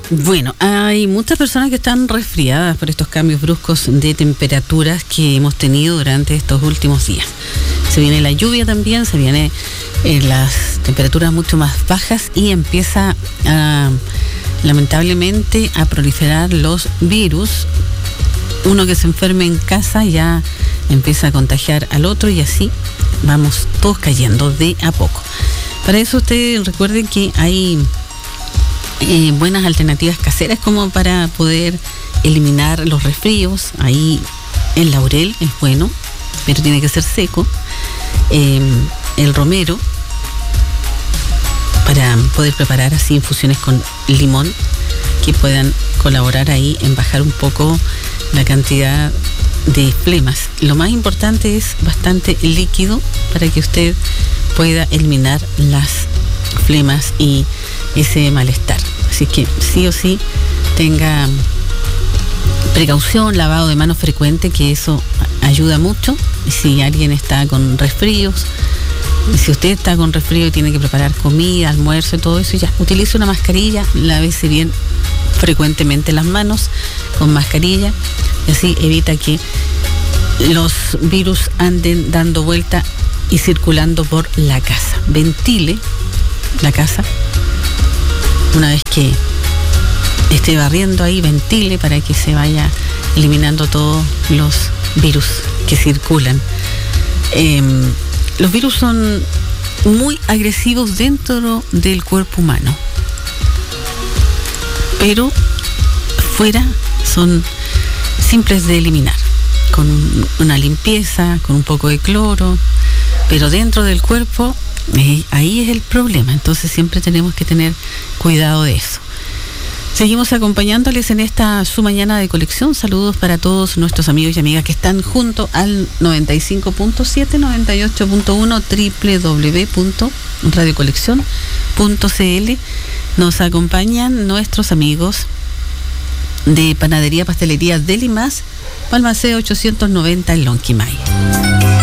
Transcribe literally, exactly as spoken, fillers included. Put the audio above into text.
Bueno, hay muchas personas que están resfriadas por estos cambios bruscos de temperaturas que hemos tenido durante estos últimos días. Se viene la lluvia también, se vienen eh, las temperaturas mucho más bajas y empieza a, lamentablemente, a proliferar los virus. Uno que se enferme en casa ya empieza a contagiar al otro y así vamos todos cayendo de a poco. Para eso ustedes recuerden que hay eh, buenas alternativas caseras como para poder eliminar los resfríos. Ahí el laurel es bueno, pero tiene que ser seco. Eh, el romero, para poder preparar así infusiones con limón que puedan colaborar ahí en bajar un poco la cantidad de flemas. Lo más importante es bastante líquido para que usted pueda eliminar las flemas y ese malestar. Así que sí o sí tenga precaución, lavado de manos frecuente, que eso ayuda mucho. Si alguien está con resfríos, si usted está con resfrío y tiene que preparar comida, almuerzo y todo eso, ya utilice una mascarilla, lávese bien frecuentemente las manos con mascarilla y así evita que los virus anden dando vuelta y circulando por la casa. Ventile la casa una vez que esté barriendo ahí, ventile para que se vaya eliminando todos los virus que circulan. Eh, los virus son muy agresivos dentro del cuerpo humano, pero fuera son simples de eliminar con una limpieza, con un poco de cloro, pero dentro del cuerpo eh, ahí es el problema. Entonces siempre tenemos que tener cuidado de eso. Seguimos acompañándoles en esta su mañana de colección. Saludos para todos nuestros amigos y amigas que están junto al noventa y cinco punto siete, noventa y ocho punto uno, doble u doble u doble u punto radio colección punto c l. Nos acompañan nuestros amigos de Panadería Pastelería Deli Más, Balmaceda ochocientos noventa en Lonquimay.